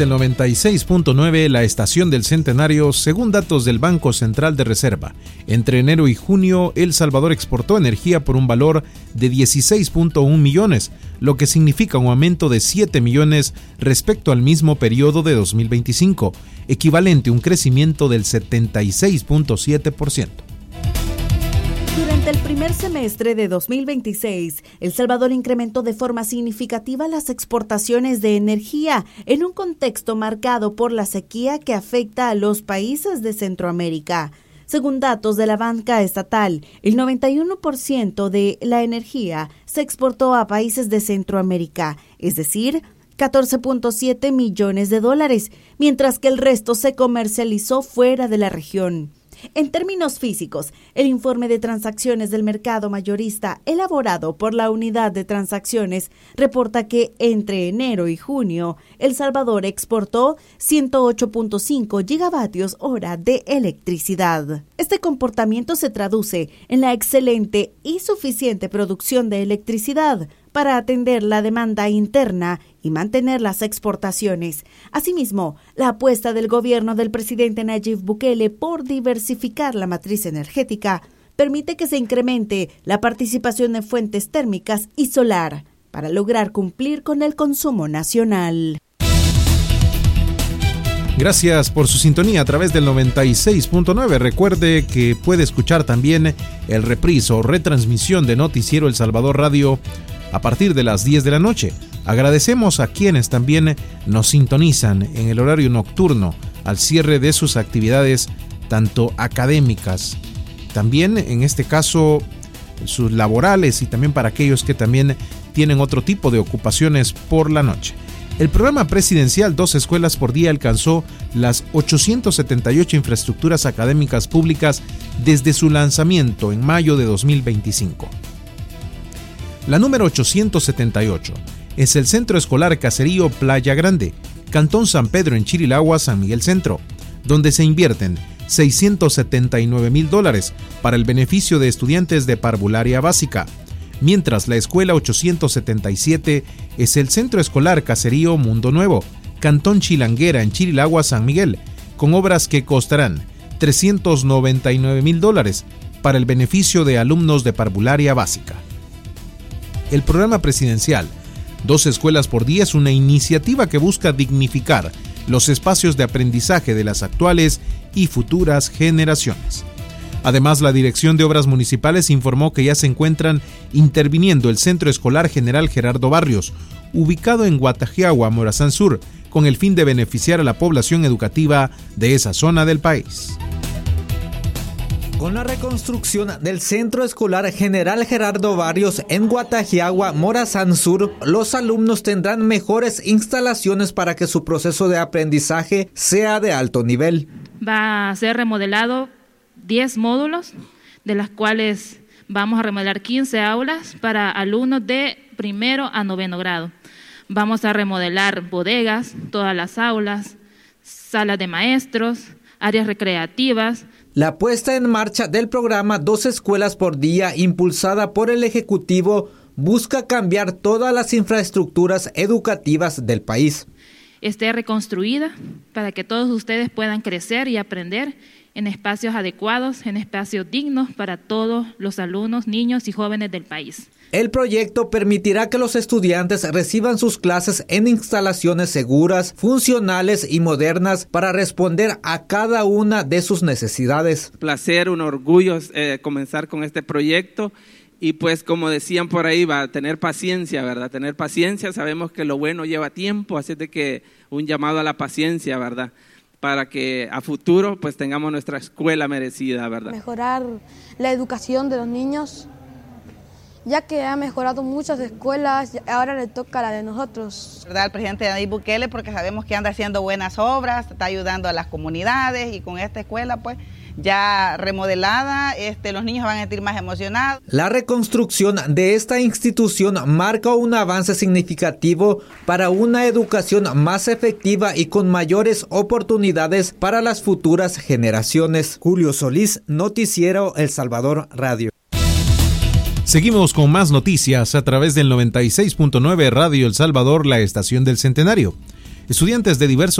El 96.9, la estación del Centenario, según datos del Banco Central de Reserva. Entre enero y junio, El Salvador exportó energía por un valor de 16.1 millones, lo que significa un aumento de 7 millones respecto al mismo periodo de 2025, equivalente a un crecimiento del 76.7%. Durante el primer semestre de 2026, El Salvador incrementó de forma significativa las exportaciones de energía en un contexto marcado por la sequía que afecta a los países de Centroamérica. Según datos de la banca estatal, el 91% de la energía se exportó a países de Centroamérica, es decir, 14.7 millones de dólares, mientras que el resto se comercializó fuera de la región. En términos físicos, el informe de transacciones del mercado mayorista elaborado por la Unidad de Transacciones reporta que entre enero y junio, El Salvador exportó 108.5 gigavatios hora de electricidad. Este comportamiento se traduce en la excelente y suficiente producción de electricidad para atender la demanda interna y mantener las exportaciones. Asimismo, la apuesta del gobierno del presidente Nayib Bukele por diversificar la matriz energética permite que se incremente la participación en fuentes térmicas y solar para lograr cumplir con el consumo nacional. Gracias por su sintonía a través del 96.9. Recuerde que puede escuchar también el reprise o retransmisión de Noticiero El Salvador Radio a partir de las 10 de la noche. Agradecemos a quienes también nos sintonizan en el horario nocturno al cierre de sus actividades, tanto académicas, también en este caso sus laborales y también para aquellos que también tienen otro tipo de ocupaciones por la noche. El programa presidencial 2 escuelas por día alcanzó las 878 infraestructuras académicas públicas desde su lanzamiento en mayo de 2025. La número 878 es el Centro Escolar Caserío Playa Grande, Cantón San Pedro en Chirilagua, San Miguel Centro, donde se invierten $679,000 para el beneficio de estudiantes de parvularia básica, mientras la Escuela 877 es el Centro Escolar Caserío Mundo Nuevo, Cantón Chilanguera en Chirilagua, San Miguel, con obras que costarán $399,000 para el beneficio de alumnos de parvularia básica. El programa presidencial 2 escuelas por día es una iniciativa que busca dignificar los espacios de aprendizaje de las actuales y futuras generaciones. Además, la Dirección de Obras Municipales informó que ya se encuentran interviniendo el Centro Escolar General Gerardo Barrios, ubicado en Guatajiagua, Morazán Sur, con el fin de beneficiar a la población educativa de esa zona del país. Con la reconstrucción del Centro Escolar General Gerardo Barrios en Guatajiagua, Morazán Sur, los alumnos tendrán mejores instalaciones para que su proceso de aprendizaje sea de alto nivel. Va a ser remodelado 10 módulos, de las cuales vamos a remodelar 15 aulas para alumnos de 1º a 9º grado. Vamos a remodelar bodegas, todas las aulas, salas de maestros, áreas recreativas. La puesta en marcha del programa 2 escuelas por día, impulsada por el Ejecutivo, busca cambiar todas las infraestructuras educativas del país. Esté reconstruida para que todos ustedes puedan crecer y aprender en espacios adecuados, en espacios dignos para todos los alumnos, niños y jóvenes del país. El proyecto permitirá que los estudiantes reciban sus clases en instalaciones seguras, funcionales y modernas para responder a cada una de sus necesidades. Placer, un orgullo comenzar con este proyecto y pues como decían por ahí, va a tener paciencia, ¿verdad? Tener paciencia, sabemos que lo bueno lleva tiempo, así de que un llamado a la paciencia, ¿verdad? Para que a futuro pues tengamos nuestra escuela merecida, ¿verdad? Mejorar la educación de los niños, ya que ha mejorado muchas escuelas, ahora le toca la de nosotros. ¿Verdad? El presidente Nayib Bukele, porque sabemos que anda haciendo buenas obras, está ayudando a las comunidades y con esta escuela pues ya remodelada, los niños van a sentir más emocionados. La reconstrucción de esta institución marca un avance significativo para una educación más efectiva y con mayores oportunidades para las futuras generaciones. Julio Solís, Noticiero El Salvador Radio. Seguimos con más noticias a través del 96.9 Radio El Salvador, la estación del Centenario. Estudiantes de diversos